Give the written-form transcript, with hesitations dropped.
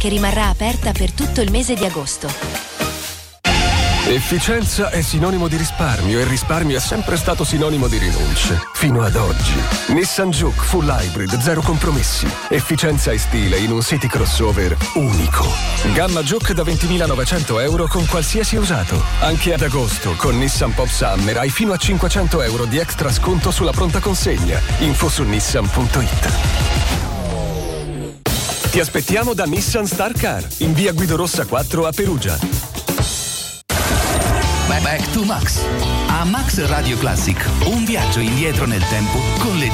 che rimarrà aperta per tutto il mese di agosto. Efficienza è sinonimo di risparmio e risparmio è sempre stato sinonimo di rinunce. Fino ad oggi. Nissan Juke Full Hybrid, zero compromessi. Efficienza e stile in un City crossover unico. Gamma Juke da 20.900 euro con qualsiasi usato. Anche ad agosto con Nissan Pop Summer hai fino a 500 euro di extra sconto sulla pronta consegna. Info su nissan.it. Ti aspettiamo da Nissan Star Car in via Guido Rossa 4 a Perugia. Back to Max. A Max Radio Classic, un viaggio indietro nel tempo con le